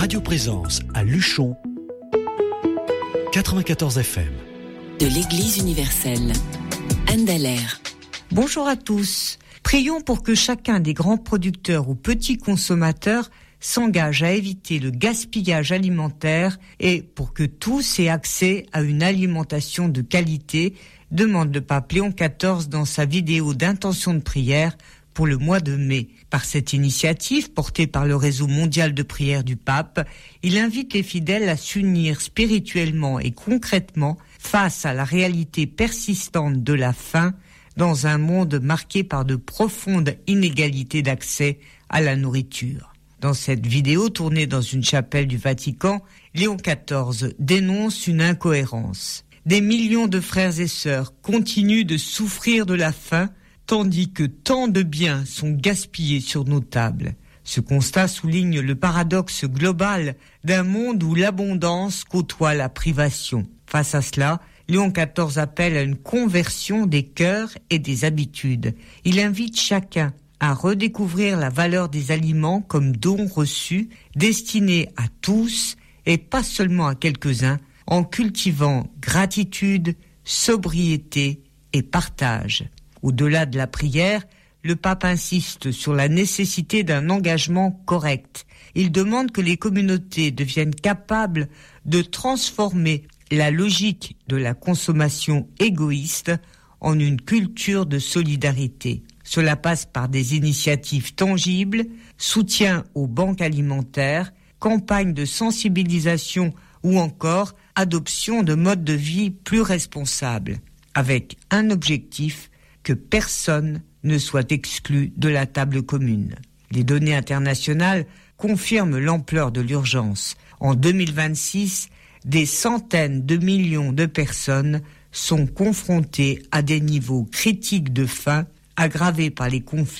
Radio Présence à Luchon, 94 FM. De l'Église universelle, Anne Dallaire. Bonjour à tous. Prions pour que chacun des grands producteurs ou petits consommateurs s'engage à éviter le gaspillage alimentaire et pour que tous aient accès à une alimentation de qualité, demande le pape Léon XIV dans sa vidéo d'intention de prière pour le mois de mai. Par cette initiative, portée par le réseau mondial de prière du pape, il invite les fidèles à s'unir spirituellement et concrètement face à la réalité persistante de la faim dans un monde marqué par de profondes inégalités d'accès à la nourriture. Dans cette vidéo tournée dans une chapelle du Vatican, Léon XIV dénonce une incohérence. Des millions de frères et sœurs continuent de souffrir de la faim, tandis que tant de biens sont gaspillés sur nos tables. Ce constat souligne le paradoxe global d'un monde où l'abondance côtoie la privation. Face à cela, Léon XIV appelle à une conversion des cœurs et des habitudes. Il invite chacun à redécouvrir la valeur des aliments comme dons reçus, destinés à tous et pas seulement à quelques-uns, en cultivant gratitude, sobriété et partage. Au-delà de la prière, le pape insiste sur la nécessité d'un engagement correct. Il demande que les communautés deviennent capables de transformer la logique de la consommation égoïste en une culture de solidarité. Cela passe par des initiatives tangibles, soutien aux banques alimentaires, campagnes de sensibilisation ou encore adoption de modes de vie plus responsables, avec un objectif, que personne ne soit exclu de la table commune. Les données internationales confirment l'ampleur de l'urgence. En 2026, des centaines de millions de personnes sont confrontées à des niveaux critiques de faim aggravés par les conflits